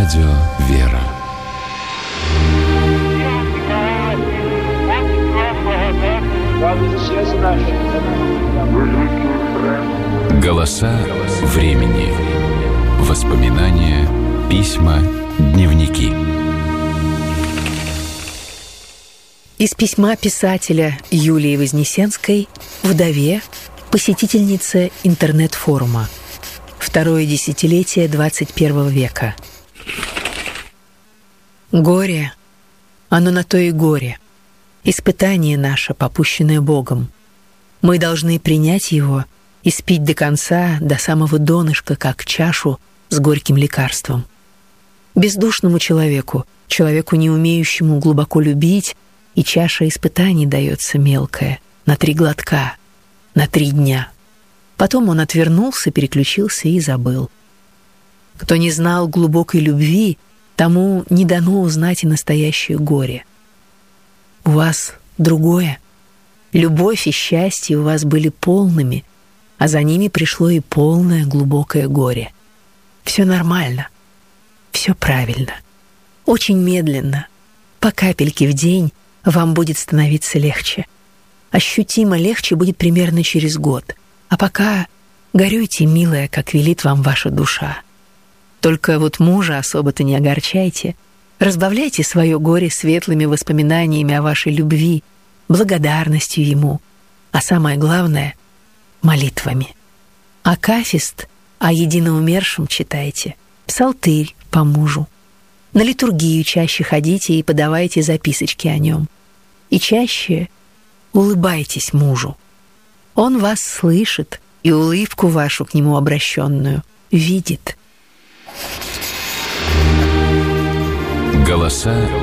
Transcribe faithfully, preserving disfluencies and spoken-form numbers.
Радио «Вера». Голоса времени. Воспоминания, письма, дневники. Из письма писателя Юлии Вознесенской, вдове, посетительнице интернет-форума. Второе десятилетие двадцать первого века. Горе, оно на то и горе. Испытание наше, попущенное Богом. Мы должны принять его и спить до конца, до самого донышка, как чашу с горьким лекарством. Бездушному человеку, человеку, не умеющему глубоко любить, и чаша испытаний дается мелкая, на три глотка, на три дня. Потом он отвернулся, переключился и забыл. Кто не знал глубокой любви, тому не дано узнать и настоящее горе. У вас другое. Любовь и счастье у вас были полными, а за ними пришло и полное глубокое горе. Все нормально, все правильно. Очень медленно, по капельке в день, вам будет становиться легче. Ощутимо легче будет примерно через год. А пока горюйте, милая, как велит вам ваша душа. Только вот мужа особо-то не огорчайте. Разбавляйте свое горе светлыми воспоминаниями о вашей любви, благодарностью ему, а самое главное — молитвами. Акафист о единоумершем читайте, псалтырь по мужу. На литургию чаще ходите и подавайте записочки о нем. И чаще улыбайтесь мужу. Он вас слышит и улыбку вашу к нему обращенную видит. Голоса